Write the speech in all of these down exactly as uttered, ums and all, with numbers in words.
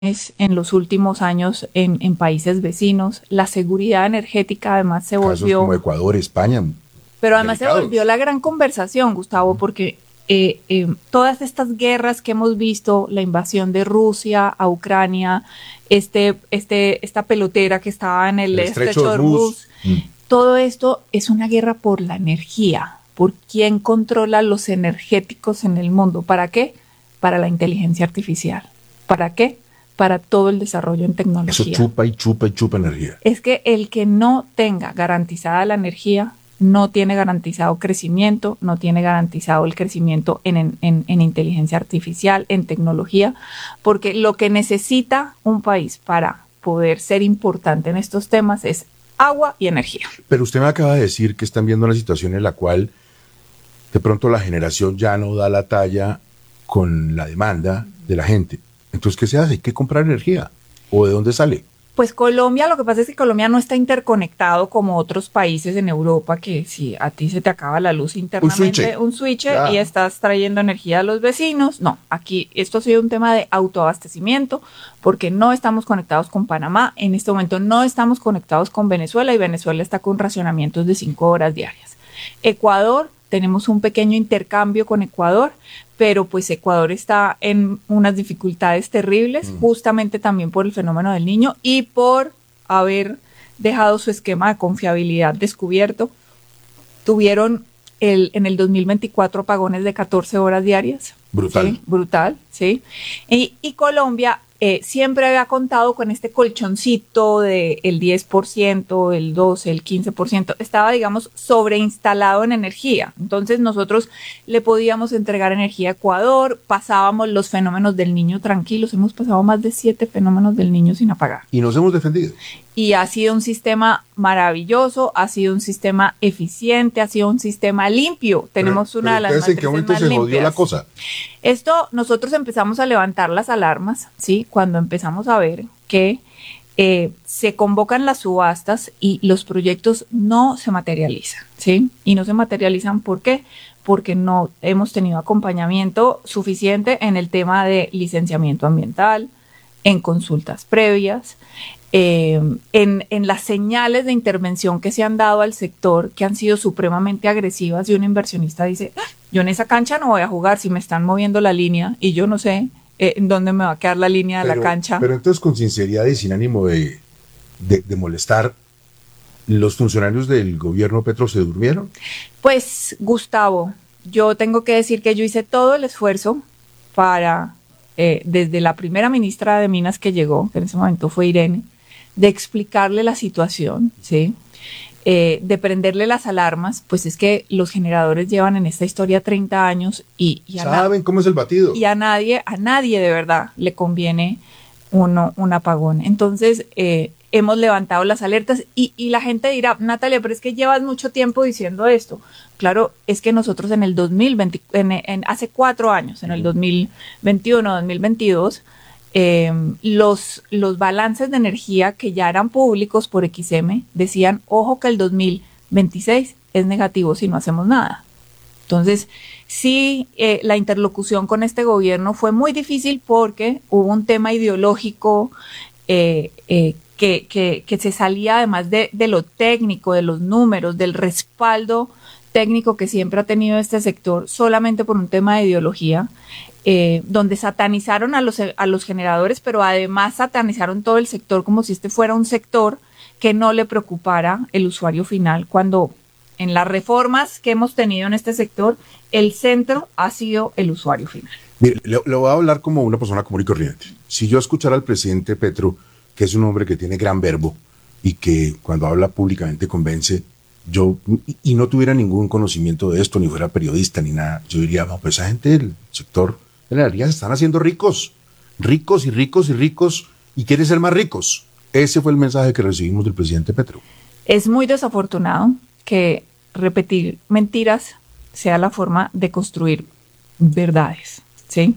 en los últimos años en, en países vecinos. La seguridad energética además se Casos volvió... como Ecuador, España. Pero además delicados. se volvió la gran conversación, Gustavo, porque eh, eh, todas estas guerras que hemos visto, la invasión de Rusia a Ucrania, este, este, esta pelotera que estaba en el, El estrecho de Hormuz. Hormuz, mm. todo esto es una guerra por la energía, por quién controla los energéticos en el mundo. ¿Para qué? Para la inteligencia artificial. ¿Para qué? Para todo el desarrollo en tecnología. Eso chupa y chupa y chupa energía. Es que el que no tenga garantizada la energía no tiene garantizado crecimiento, no tiene garantizado el crecimiento en, en, en, en inteligencia artificial, en tecnología, porque lo que necesita un país para poder ser importante en estos temas es agua y energía. Pero usted me acaba de decir que están viendo una situación en la cual de pronto la generación ya no da la talla con la demanda de la gente. Entonces, ¿qué se hace? Hay que comprar energía. ¿O de dónde sale? Pues Colombia, lo que pasa es que Colombia no está interconectado como otros países en Europa, que si a ti se te acaba la luz internamente, un switch, un switch y estás trayendo energía a los vecinos. No, aquí esto ha sido un tema de autoabastecimiento, porque no estamos conectados con Panamá. En este momento no estamos conectados con Venezuela y Venezuela está con racionamientos de cinco horas diarias. Ecuador, tenemos un pequeño intercambio con Ecuador, pero pues Ecuador está en unas dificultades terribles, mm. justamente también por el fenómeno del Niño y por haber dejado su esquema de confiabilidad descubierto. Tuvieron el, en el dos mil veinticuatro apagones de catorce horas diarias. Brutal. ¿Sí? Brutal, sí. Y, y Colombia eh, siempre había contado con este colchoncito del diez por ciento, el doce por ciento, el quince por ciento. Estaba, digamos, sobreinstalado en energía. Entonces nosotros le podíamos entregar energía a Ecuador, pasábamos los fenómenos del Niño tranquilos. Hemos pasado más de siete fenómenos del Niño sin apagar. Y nos hemos defendido. Y ha sido un sistema maravilloso, ha sido un sistema eficiente, ha sido un sistema limpio. Tenemos pero, una pero de las matrices ¿en qué momento se limpias. jodió la cosa? Esto, nosotros empezamos a levantar las alarmas, ¿sí? Cuando empezamos a ver que eh, se convocan las subastas y los proyectos no se materializan, ¿sí? Y no se materializan, ¿por qué? Porque no hemos tenido acompañamiento suficiente en el tema de licenciamiento ambiental, en consultas previas, eh, en, en las señales de intervención que se han dado al sector, que han sido supremamente agresivas, y un inversionista dice, ah, yo en esa cancha no voy a jugar si me están moviendo la línea y yo no sé eh, en dónde me va a quedar la línea de pero, la cancha. Pero entonces, con sinceridad y sin ánimo de, de, de molestar, ¿los funcionarios del gobierno Petro se durmieron? Pues, Gustavo, yo tengo que decir que yo hice todo el esfuerzo para... Eh, desde la primera ministra de Minas que llegó, que en ese momento fue Irene, de explicarle la situación, ¿sí? Eh, de prenderle las alarmas, pues es que los generadores llevan en esta historia treinta años y, y a ¿saben cómo es el batido? Y a nadie, a nadie de verdad le conviene uno, un apagón. Entonces, eh, hemos levantado las alertas y, y la gente dirá, Natalia, pero es que llevas mucho tiempo diciendo esto. Claro, es que nosotros en el dos mil veinte, en, en, hace cuatro años, en el dos mil veintiuno, dos mil veintidós, eh, los, los balances de energía que ya eran públicos por X M decían, ojo que el dos mil veintiséis es negativo si no hacemos nada. Entonces, sí, eh, la interlocución con este gobierno fue muy difícil porque hubo un tema ideológico eh, eh, que, que, que se salía además de, de lo técnico, de los números, del respaldo técnico que siempre ha tenido este sector solamente por un tema de ideología, eh, donde satanizaron a los, a los generadores, pero además satanizaron todo el sector como si este fuera un sector que no le preocupara el usuario final, cuando en las reformas que hemos tenido en este sector, el centro ha sido el usuario final. Mire, le, le voy a hablar como una persona común y corriente. Si yo escuchara al presidente Petro, que es un hombre que tiene gran verbo y que cuando habla públicamente convence, yo, y no tuviera ningún conocimiento de esto, ni fuera periodista, ni nada, yo diría, no, pues esa gente del sector de la energía se están haciendo ricos, ricos y ricos y ricos, y quieren ser más ricos. Ese fue el mensaje que recibimos del presidente Petro. Es muy desafortunado que repetir mentiras sea la forma de construir verdades, ¿sí?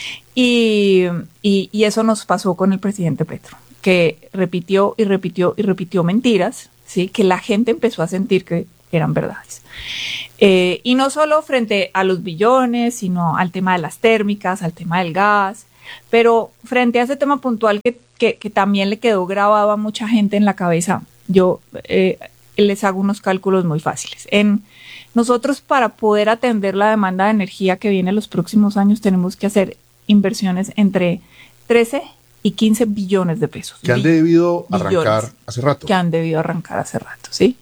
Y, y, y eso nos pasó con el presidente Petro, que repitió y repitió y repitió mentiras, ¿sí? Que la gente empezó a sentir que eran verdades. Eh, y no solo frente a los billones, sino al tema de las térmicas, al tema del gas, Pero frente a ese tema puntual que, que, que también le quedó grabado a mucha gente en la cabeza, yo eh, les hago unos cálculos muy fáciles. En nosotros, para poder atender la demanda de energía que viene en los próximos años, tenemos que hacer inversiones entre trece y quince billones de pesos. Que han debido arrancar hace rato. Que han debido arrancar hace rato, ¿sí?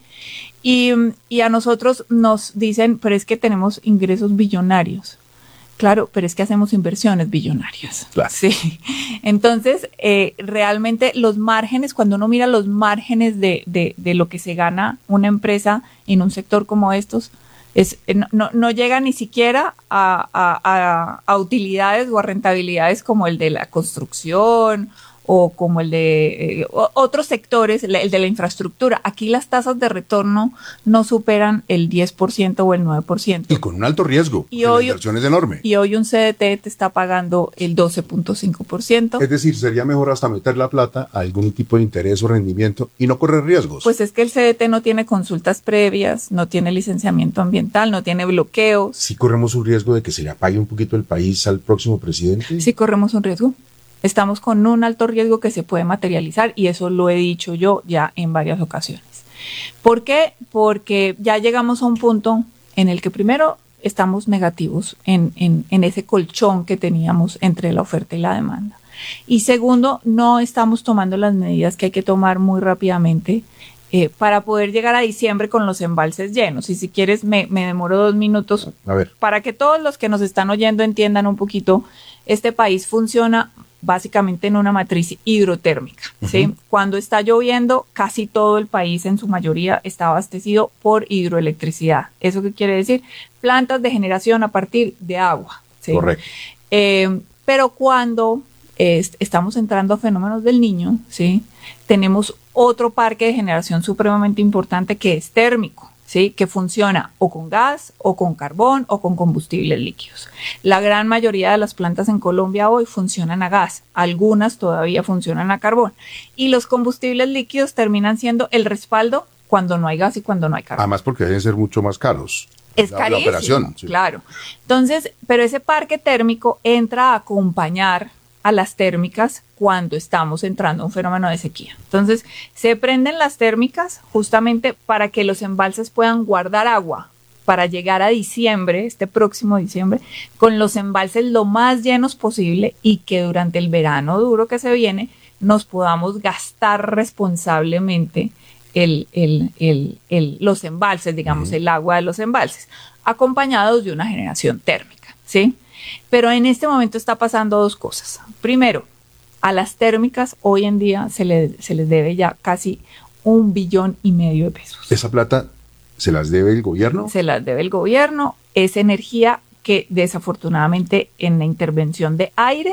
Y, y a nosotros nos dicen, pero es que tenemos ingresos billonarios. Claro, pero es que hacemos inversiones billonarias. Claro. Sí. Entonces, eh, realmente los márgenes, cuando uno mira los márgenes de, de, de lo que se gana una empresa en un sector como estos, es, no, no, no llega ni siquiera a, a, a, a utilidades o a rentabilidades como el de la construcción o como el de eh, otros sectores, el de la infraestructura. Aquí las tasas de retorno no superan el diez por ciento o el nueve por ciento. Y con un alto riesgo, y hoy, la inversión es enorme. Y hoy un C D T te está pagando el doce punto cinco por ciento. Es decir, sería mejor hasta meter la plata a algún tipo de interés o rendimiento y no correr riesgos. Pues es que el C D T no tiene consultas previas, no tiene licenciamiento ambiental, no tiene bloqueos. ¿Sí corremos un riesgo de que se le apague un poquito el país al próximo presidente? Sí corremos un riesgo. Estamos con un alto riesgo que se puede materializar y eso lo he dicho yo ya en varias ocasiones. ¿Por qué? Porque ya llegamos a un punto en el que primero estamos negativos en, en, en ese colchón que teníamos entre la oferta y la demanda. Y segundo, no estamos tomando las medidas que hay que tomar muy rápidamente eh, para poder llegar a diciembre con los embalses llenos. Y si quieres, me, me demoro dos minutos a ver. Para que todos los que nos están oyendo entiendan un poquito. Este país funciona básicamente en una matriz hidrotérmica, ¿sí? Uh-huh. Cuando está lloviendo, casi todo el país en su mayoría está abastecido por hidroelectricidad. ¿Eso qué quiere decir? Plantas de generación a partir de agua, ¿sí? Correcto. Eh, pero cuando eh, estamos entrando a fenómenos del Niño, ¿sí? Tenemos otro parque de generación supremamente importante que es térmico, ¿sí? Que funciona o con gas, o con carbón, o con combustibles líquidos. La gran mayoría de las plantas en Colombia hoy funcionan a gas, algunas todavía funcionan a carbón, y los combustibles líquidos terminan siendo el respaldo cuando no hay gas y cuando no hay carbón. Además porque deben ser mucho más caros. Es la, carísimo, la operación, sí. Claro. Entonces, pero ese parque térmico entra a acompañar a las térmicas cuando estamos entrando a un fenómeno de sequía. Entonces, se prenden las térmicas justamente para que los embalses puedan guardar agua para llegar a diciembre, este próximo diciembre, con los embalses lo más llenos posible y que durante el verano duro que se viene nos podamos gastar responsablemente el, el, el, el, los embalses, digamos, uh-huh. el agua de los embalses, acompañados de una generación térmica, ¿sí? Pero en este momento está pasando dos cosas. Primero, a las térmicas hoy en día se, le, se les debe ya casi un billón y medio de pesos. ¿Esa plata se las debe el gobierno? Se las debe el gobierno. Es energía que desafortunadamente en la intervención de aire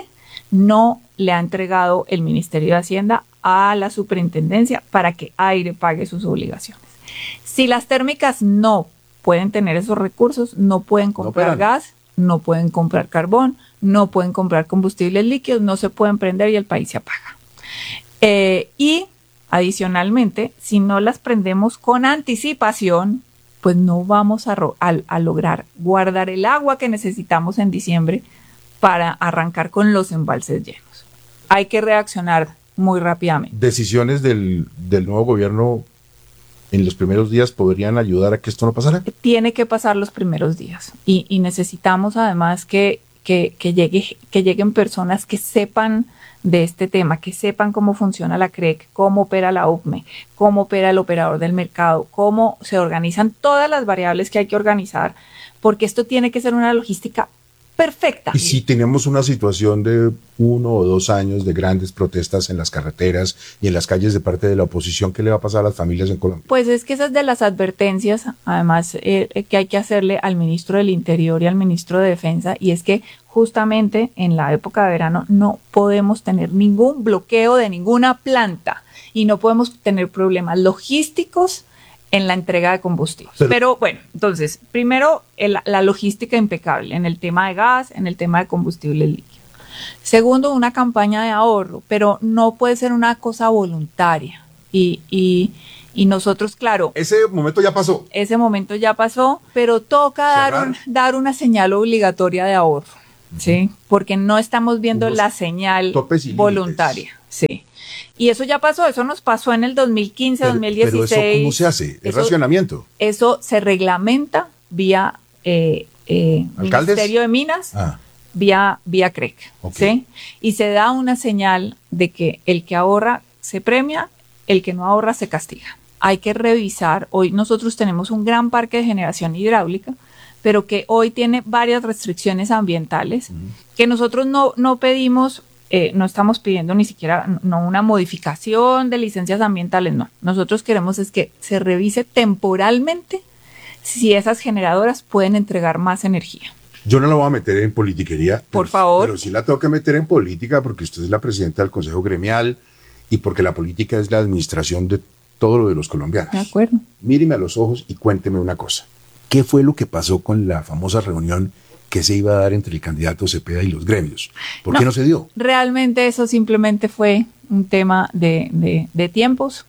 no le ha entregado el Ministerio de Hacienda a la superintendencia para que aire pague sus obligaciones. Si las térmicas no pueden tener esos recursos, no pueden comprar no gas, no pueden comprar carbón, no pueden comprar combustibles líquidos, no se pueden prender y el país se apaga. Eh, y adicionalmente, si no las prendemos con anticipación, pues no vamos a, a, a lograr guardar el agua que necesitamos en diciembre para arrancar con los embalses llenos. Hay que reaccionar muy rápidamente. ¿Decisiones del, del nuevo gobierno en los primeros días podrían ayudar a que esto no pasara? Tiene que pasar los primeros días y, y necesitamos además que, que, que, llegue, que lleguen personas que sepan de este tema, que sepan cómo funciona la C R E C, cómo opera la U C M E, cómo opera el operador del mercado, cómo se organizan todas las variables que hay que organizar, porque esto tiene que ser una logística perfecta. Y si tenemos una situación de uno o dos años de grandes protestas en las carreteras y en las calles de parte de la oposición, ¿qué le va a pasar a las familias en Colombia? Pues es que esas de las advertencias, además, eh, que hay que hacerle al ministro del Interior y al ministro de Defensa, y es que justamente en la época de verano no podemos tener ningún bloqueo de ninguna planta y no podemos tener problemas logísticos en la entrega de combustible. Pero, Pero bueno, entonces, primero el, la logística impecable en el tema de gas, en el tema de combustible líquido. Segundo, una campaña de ahorro, pero no puede ser una cosa voluntaria. Y, y, y nosotros, claro. Ese momento ya pasó. Ese momento ya pasó, pero toca dar, un, dar una señal obligatoria de ahorro. uh-huh. ¿sí? Porque no estamos viendo la señal voluntaria. Sí. Y eso ya pasó, eso nos pasó en el dos mil quince, pero, dos mil dieciséis. Pero eso, ¿cómo se hace? ¿Es eso, racionamiento? Eso se reglamenta vía eh, eh, Ministerio de Minas, ah. vía, vía C R E C, okay. ¿sí? Y se da una señal de que el que ahorra se premia, el que no ahorra se castiga. Hay que revisar, hoy nosotros tenemos un gran parque de generación hidráulica, pero que hoy tiene varias restricciones ambientales, uh-huh. que nosotros no, no pedimos... Eh, no estamos pidiendo ni siquiera no una modificación de licencias ambientales, no. Nosotros queremos es que se revise temporalmente si esas generadoras pueden entregar más energía. Yo no la voy a meter en politiquería. Por pero, favor. Pero sí la tengo que meter en política porque usted es la presidenta del Consejo Gremial y porque la política es la administración de todo lo de los colombianos. De acuerdo. Míreme a los ojos y cuénteme una cosa. ¿Qué fue lo que pasó con la famosa reunión que se iba a dar entre el candidato Cepeda y los gremios? ¿Por no, qué no se dio? Realmente eso simplemente fue un tema de, de, de tiempos,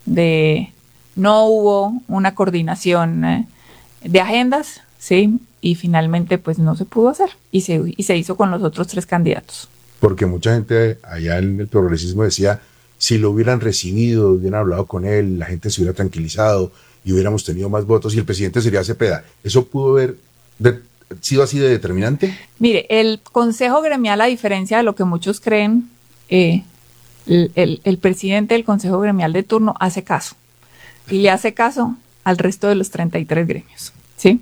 de no hubo una coordinación eh, de agendas, ¿sí? Y finalmente pues no se pudo hacer y se, y se hizo con los otros tres candidatos. Porque mucha gente allá en el progresismo decía, si lo hubieran recibido, hubieran hablado con él, la gente se hubiera tranquilizado y hubiéramos tenido más votos y el presidente sería Cepeda. ¿Eso pudo haber de, sido así de determinante? Mire, el Consejo Gremial, a diferencia de lo que muchos creen, eh, el, el, el presidente del Consejo Gremial de turno hace caso y le hace caso al resto de los treinta y tres gremios, ¿sí?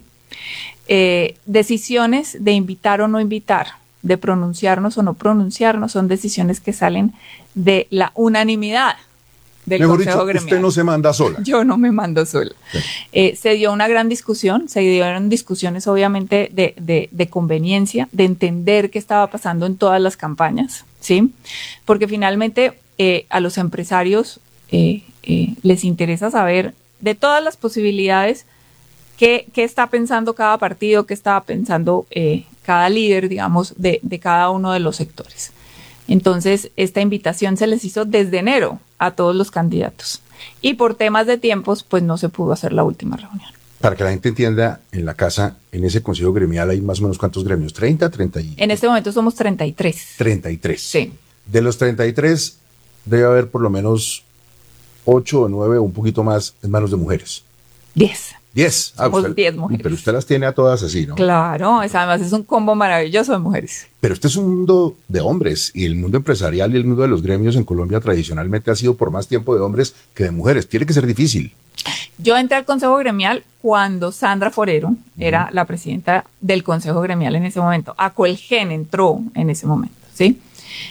Eh, decisiones de invitar o no invitar, de pronunciarnos o no pronunciarnos, son decisiones que salen de la unanimidad del Mejor Consejo dicho, Gremial. Usted no se manda sola. Yo no me mando sola. Sí. Eh, se dio una gran discusión, se dieron discusiones obviamente de, de, de conveniencia, de entender qué estaba pasando en todas las campañas, ¿sí? Porque finalmente eh, a los empresarios eh, eh, les interesa saber de todas las posibilidades qué, qué está pensando cada partido, qué estaba pensando eh, cada líder, digamos, de, de cada uno de los sectores. Entonces, esta invitación se les hizo desde enero a todos los candidatos. Y por temas de tiempos, pues no se pudo hacer la última reunión. Para que la gente entienda, en la casa, en ese consejo gremial hay más o menos ¿cuántos gremios? ¿treinta, treinta? Y... En este momento somos treinta y tres. treinta y tres. Sí. De los treinta y tres, debe haber por lo menos ocho o nueve o un poquito más en manos de mujeres. diez. diez. Ah, Somos usted, diez mujeres. Pero usted las tiene a todas así, ¿no? Claro, es, además es un combo maravilloso de mujeres. Pero este es un mundo de hombres y el mundo empresarial y el mundo de los gremios en Colombia tradicionalmente ha sido por más tiempo de hombres que de mujeres. Tiene que ser difícil. Yo entré al Consejo Gremial cuando Sandra Forero uh-huh. era la presidenta del Consejo Gremial en ese momento. Acolgen entró en ese momento, ¿sí?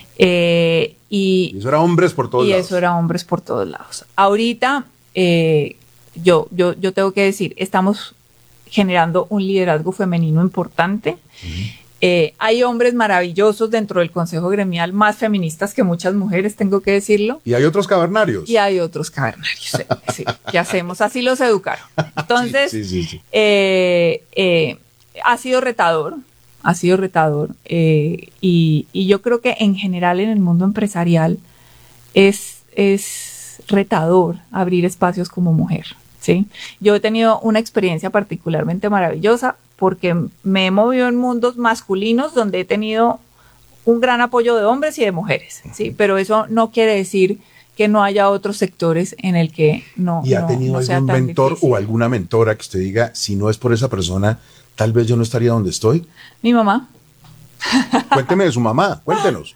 Eh, y, y eso era hombres por todos y lados. Y eso era hombres por todos lados. Ahorita, eh, yo, yo, yo tengo que decir, estamos generando un liderazgo femenino importante. Uh-huh. Eh, hay hombres maravillosos dentro del Consejo Gremial, más feministas que muchas mujeres, tengo que decirlo. Y hay otros cavernarios. Y hay otros cavernarios, sí, sí. ¿Qué hacemos? Así los educaron. Entonces, sí, sí, sí, sí. Eh, eh, ha sido retador, ha sido retador. Eh, y, y yo creo que en general en el mundo empresarial es, es retador abrir espacios como mujer, ¿sí? Yo he tenido una experiencia particularmente maravillosa porque me he movido en mundos masculinos donde he tenido un gran apoyo de hombres y de mujeres, ¿sí? Pero eso no quiere decir que no haya otros sectores en el que no ¿Y ha no, tenido no sea algún tan mentor difícil. O alguna mentora que usted diga, si no es por esa persona, tal vez yo no estaría donde estoy? Mi mamá. Cuénteme de su mamá, cuéntenos.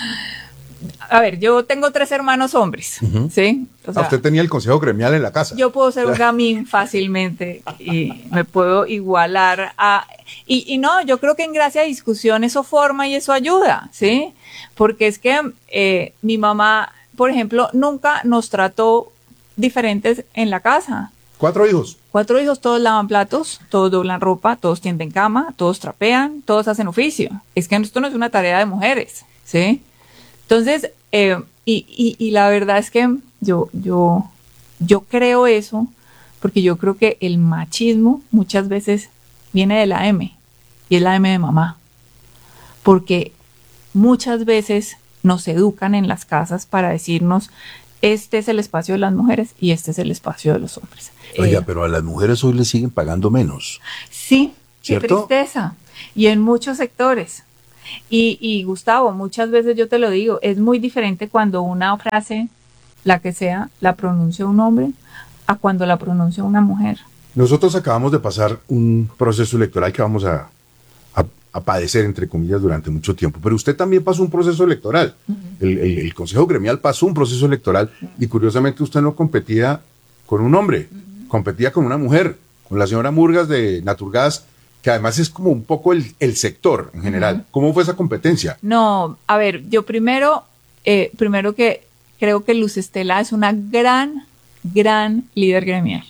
A ver, yo tengo tres hermanos hombres, uh-huh. ¿sí? O sea, usted tenía el consejo gremial en la casa. Yo puedo ser un gamín fácilmente y me puedo igualar a... Y, y no, yo creo que en gracia de discusión eso forma y eso ayuda, ¿sí? Porque es que eh, mi mamá, por ejemplo, nunca nos trató diferentes en la casa. ¿Cuatro hijos? Cuatro hijos, todos lavan platos, todos doblan ropa, todos tienden cama, todos trapean, todos hacen oficio. Es que esto no es una tarea de mujeres, ¿sí? Entonces, eh, y, y, y la verdad es que yo, yo, yo creo eso porque yo creo que el machismo muchas veces viene de la M y es la M de mamá. Porque muchas veces nos educan en las casas para decirnos este es el espacio de las mujeres y este es el espacio de los hombres. Oiga, eh, pero a las mujeres hoy les siguen pagando menos. Sí, ¿cierto? Qué tristeza. Y en muchos sectores. Y, y Gustavo, muchas veces yo te lo digo, es muy diferente cuando una frase, la que sea, la pronuncia un hombre a cuando la pronuncia una mujer. Nosotros acabamos de pasar un proceso electoral que vamos a, a, a padecer, entre comillas, durante mucho tiempo. Pero usted también pasó un proceso electoral. Uh-huh. el, el, el Consejo Gremial pasó un proceso electoral uh-huh. y curiosamente usted no competía con un hombre, uh-huh. competía con una mujer, con la señora Murgas de Naturgas, que además es como un poco el, el sector en general. Uh-huh. ¿Cómo fue esa competencia? No, a ver, yo primero, eh, primero que creo que Luz Estela es una gran, gran líder gremial.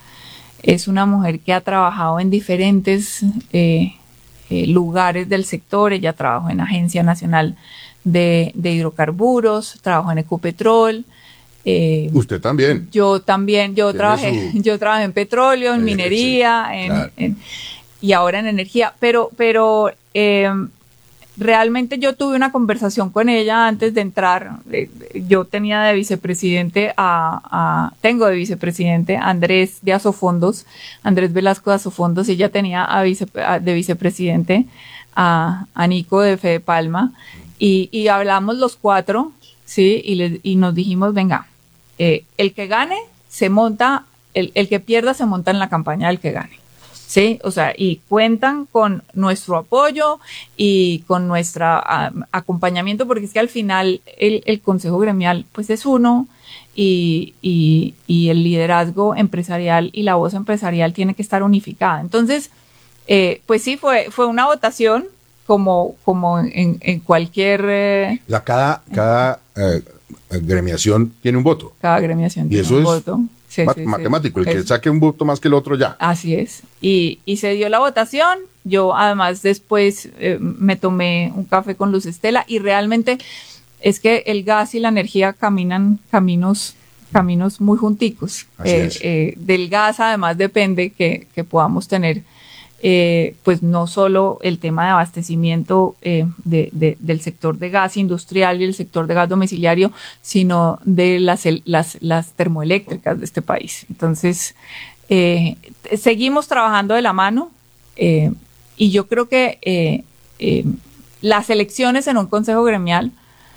Es una mujer que ha trabajado en diferentes eh, eh, lugares del sector. Ella trabajó en Agencia Nacional de, de Hidrocarburos, trabajó en Ecopetrol. Eh, Usted también. Yo también, yo trabajé, su... yo trabajé en petróleo, en eh, minería, sí, en, claro. en, y ahora en energía. Pero, pero eh, realmente yo tuve una conversación con ella antes de entrar. Yo tenía de vicepresidente a, a tengo de vicepresidente a Andrés de Asofondos, Andrés Velasco de Asofondos, y ella tenía a vice, a, de vicepresidente a, a Nico de Fede Palma, y, y hablamos los cuatro, sí, y, les, y nos dijimos, venga, eh, el que gane se monta, el, el que pierda se monta en la campaña del que gane. Sí, o sea, y cuentan con nuestro apoyo y con nuestro uh, acompañamiento, porque es que al final el, el Consejo Gremial pues es uno y, y, y el liderazgo empresarial y la voz empresarial tiene que estar unificada. Entonces, eh, pues sí, fue, fue una votación como, como en, en cualquier... Eh, o sea, cada, cada eh, gremiación tiene un voto. Cada gremiación y tiene eso un es voto. Sí, Ma- sí, matemático, sí. el que es, saque un voto más que el otro ya. Así es. Y, y se dio la votación. Yo además después eh, me tomé un café con Luz Estela y realmente es que el gas y la energía caminan caminos, caminos muy junticos. Así eh, es. eh, del gas además depende que, que podamos tener eh, pues no solo el tema de abastecimiento eh, de, de, del sector de gas industrial y el sector de gas domiciliario, sino de las, las, las termoeléctricas de este país. Entonces, eh, seguimos trabajando de la mano eh, y yo creo que eh, eh, las elecciones en un consejo gremial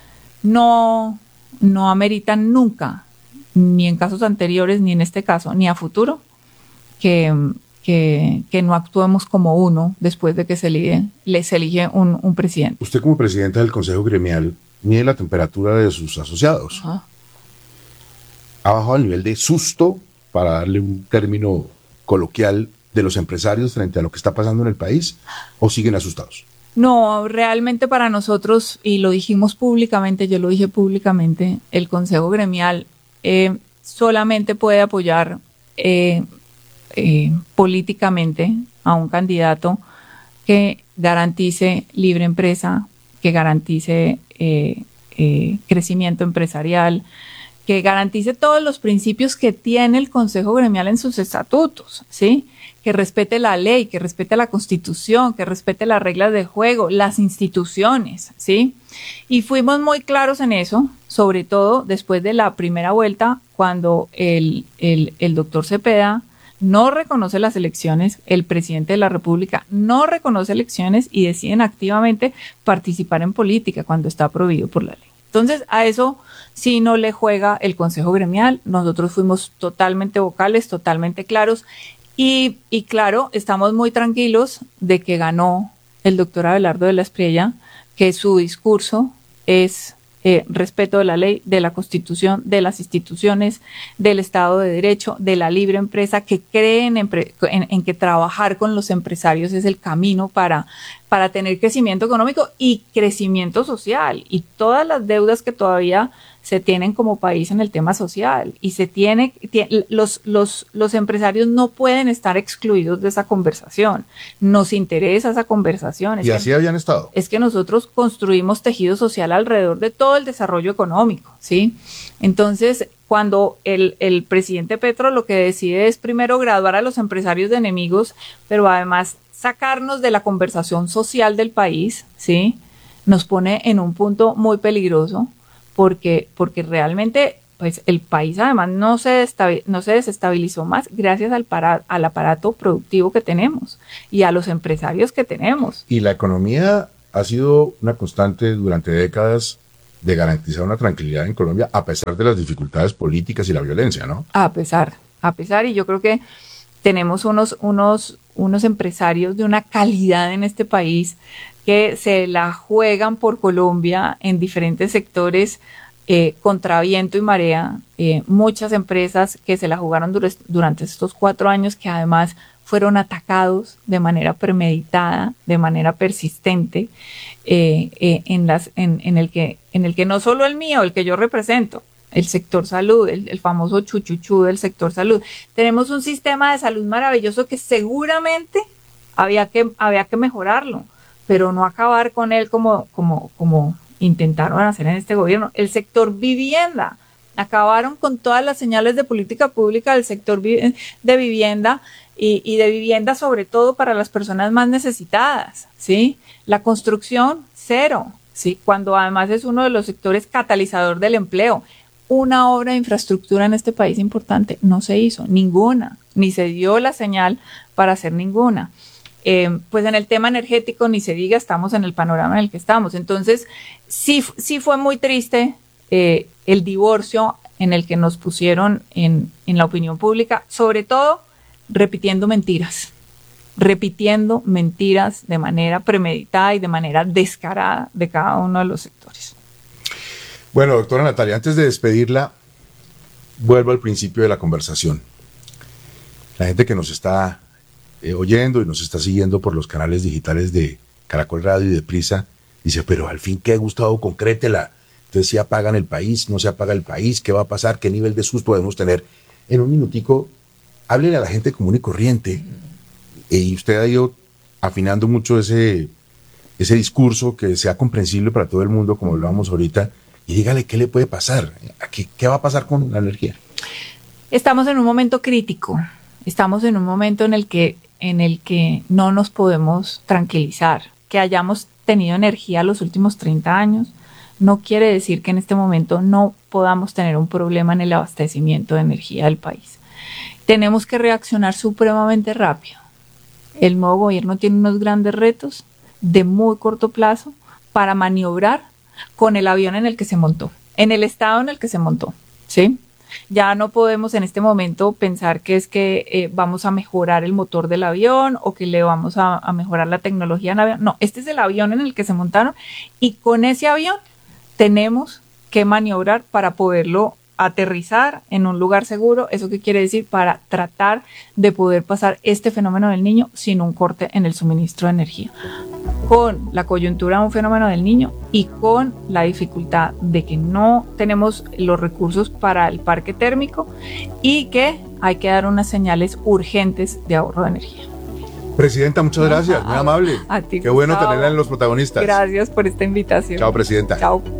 no, no ameritan nunca, ni en casos anteriores, ni en este caso, ni a futuro, que... Que, que no actuemos como uno después de que se elige, les elige un, un presidente. Usted como presidenta del Consejo Gremial mide la temperatura de sus asociados. Ajá. ¿Ha bajado el nivel de susto, para darle un término coloquial, de los empresarios frente a lo que está pasando en el país, o siguen asustados? No, realmente para nosotros, y lo dijimos públicamente, yo lo dije públicamente, el Consejo Gremial eh, solamente puede apoyar eh, Eh, políticamente a un candidato que garantice libre empresa, que garantice eh, eh, crecimiento empresarial, que garantice todos los principios que tiene el Consejo Gremial en sus estatutos, ¿sí? Que respete la ley, que respete la Constitución, que respete las reglas de juego, las instituciones, ¿sí? Y fuimos muy claros en eso, sobre todo después de la primera vuelta, cuando el, el, el doctor Cepeda no reconoce las elecciones, el presidente de la República no reconoce elecciones y deciden activamente participar en política cuando está prohibido por la ley. Entonces, a eso sí no le juega el Consejo Gremial. Nosotros fuimos totalmente vocales, totalmente claros y, y claro, estamos muy tranquilos de que ganó el doctor Abelardo de la Espriella, que su discurso es... Eh, respeto de la ley, de la Constitución, de las instituciones, del Estado de Derecho, de la libre empresa, que creen en, en, en que trabajar con los empresarios es el camino para, para tener crecimiento económico y crecimiento social, y todas las deudas que todavía se tienen como país en el tema social, y se tiene, tiene los, los, los empresarios no pueden estar excluidos de esa conversación. Nos interesa esa conversación. Es y que, así habían estado. Es que nosotros construimos tejido social alrededor de todo el desarrollo económico, ¿sí? Entonces, cuando el, el presidente Petro lo que decide es primero graduar a los empresarios de enemigos, pero además sacarnos de la conversación social del país, ¿sí? Nos pone en un punto muy peligroso, porque, porque realmente pues el país además no se, no se desestabilizó más gracias al, para, al aparato productivo que tenemos y a los empresarios que tenemos. Y la economía ha sido una constante durante décadas de garantizar una tranquilidad en Colombia a pesar de las dificultades políticas y la violencia, ¿no? A pesar, a pesar, y yo creo que tenemos unos, unos, unos empresarios de una calidad en este país que se la juegan por Colombia en diferentes sectores eh, contra viento y marea. Eh, muchas empresas que se la jugaron dur- durante estos cuatro años, que además fueron atacados de manera premeditada, de manera persistente, eh, eh, en, las, en, en, el que, en el que no solo el mío, el que yo represento, el sector salud, el, el famoso chuchuchú del sector salud. Tenemos un sistema de salud maravilloso que seguramente había que, había que mejorarlo, pero no acabar con él como, como, como intentaron hacer en este gobierno. El sector vivienda, acabaron con todas las señales de política pública del sector vi- de vivienda y, y de vivienda sobre todo para las personas más necesitadas, ¿sí? La construcción, cero, ¿sí? Cuando además es uno de los sectores catalizador del empleo. Una obra de infraestructura en este país importante no se hizo, ninguna, ni se dio la señal para hacer ninguna. Eh, pues en el tema energético ni se diga, estamos en el panorama en el que estamos. Entonces, sí, sí fue muy triste eh, el divorcio en el que nos pusieron en, en la opinión pública, sobre todo repitiendo mentiras, repitiendo mentiras de manera premeditada y de manera descarada de cada uno de los sectores. Bueno, doctora Natalia, antes de despedirla, vuelvo al principio de la conversación. La gente que nos está eh, oyendo y nos está siguiendo por los canales digitales de Caracol Radio y de Prisa, dice, pero al fin, ¿qué, Gustavo? Concrétela. Entonces, si apagan el país, no se apaga el país, ¿qué va a pasar? ¿Qué nivel de susto podemos tener? En un minutico, háblele a la gente común y corriente. Eh, y usted ha ido afinando mucho ese, ese discurso que sea comprensible para todo el mundo, como hablábamos ahorita, y dígale qué le puede pasar, qué, qué va a pasar con la energía. Estamos en un momento crítico, estamos en un momento en el que, en el que no nos podemos tranquilizar. Que hayamos tenido energía los últimos treinta años no quiere decir que en este momento no podamos tener un problema en el abastecimiento de energía del país. Tenemos que reaccionar supremamente rápido. El nuevo gobierno tiene unos grandes retos de muy corto plazo para maniobrar con el avión en el que se montó, en el estado en el que se montó, ¿sí? Ya no podemos en este momento pensar que es que eh, vamos a mejorar el motor del avión o que le vamos a, a mejorar la tecnología en el avión. No, este es el avión en el que se montaron y con ese avión tenemos que maniobrar para poderlo aterrizar en un lugar seguro. ¿Eso qué quiere decir? Para tratar de poder pasar este fenómeno del Niño sin un corte en el suministro de energía. Con la coyuntura de un fenómeno del Niño y con la dificultad de que no tenemos los recursos para el parque térmico y que hay que dar unas señales urgentes de ahorro de energía. Presidenta, muchas gracias, muy amable. A ti, Qué bueno Gustavo. tenerla en Los Protagonistas. Gracias por esta invitación. Chao, Presidenta. Chao.